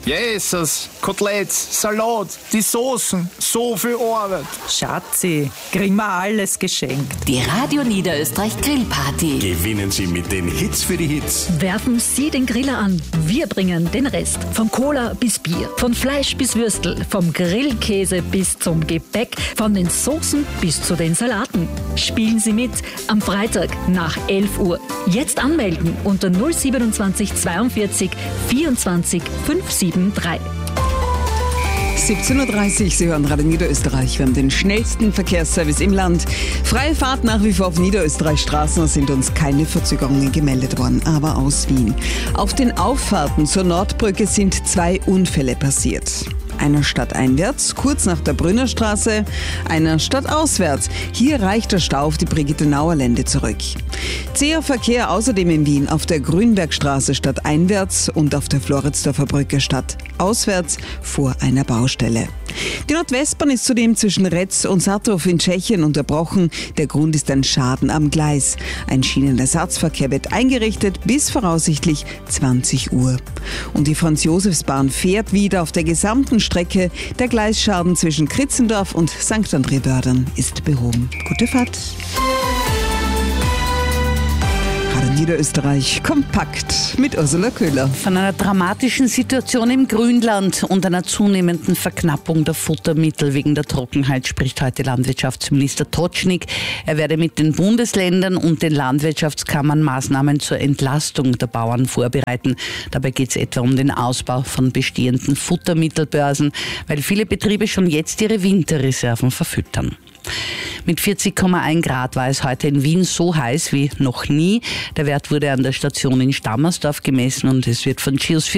Jesus, Koteletts, Salat, die Soßen, so viel Arbeit. Schatzi, kriegen wir alles geschenkt. Die Radio Niederösterreich Grillparty. Gewinnen Sie mit den Hits für die Hits. Werfen Sie den Griller an. Wir bringen den Rest. Von Cola bis Bier, von Fleisch bis Würstel, vom Grillkäse bis zum Gebäck, von den Soßen bis zu den Salaten. Spielen Sie mit am Freitag nach 11 Uhr. Jetzt anmelden unter 027 42 24 573. 17.30 Uhr, Sie hören Radio Niederösterreich. Wir haben den schnellsten Verkehrsservice im Land. Freie Fahrt nach wie vor auf Niederösterreich-Straßen, sind uns keine Verzögerungen gemeldet worden, aber aus Wien. Auf den Auffahrten zur Nordbrücke sind 2 Unfälle passiert. Einer stadteinwärts, kurz nach der Brünnerstraße, einer stadtauswärts. Hier reicht der Stau auf die Brigitte-Nauer-Lände zurück. Zäher Verkehr außerdem in Wien auf der Grünbergstraße stadteinwärts und auf der Floridsdorfer Brücke stadtauswärts vor einer Baustelle. Die Nordwestbahn ist zudem zwischen Retz und Saathof in Tschechien unterbrochen. Der Grund ist ein Schaden am Gleis. Ein Schienenersatzverkehr wird eingerichtet bis voraussichtlich 20 Uhr. Und die Franz-Josefs-Bahn fährt wieder auf der gesamten Strecke. Der Gleisschaden zwischen Kritzendorf und St. André-Bördern ist behoben. Gute Fahrt. Radio Niederösterreich kompakt mit Ursula Köhler. Von einer dramatischen Situation im Grünland und einer zunehmenden Verknappung der Futtermittel wegen der Trockenheit spricht heute Landwirtschaftsminister Totschnig. Er werde mit den Bundesländern und den Landwirtschaftskammern Maßnahmen zur Entlastung der Bauern vorbereiten. Dabei geht es etwa um den Ausbau von bestehenden Futtermittelbörsen, weil viele Betriebe schon jetzt ihre Winterreserven verfüttern. Mit 40,1 Grad war es heute in Wien so heiß wie noch nie. Der Wert wurde an der Station in Stammersdorf gemessen und es wird von Geosphere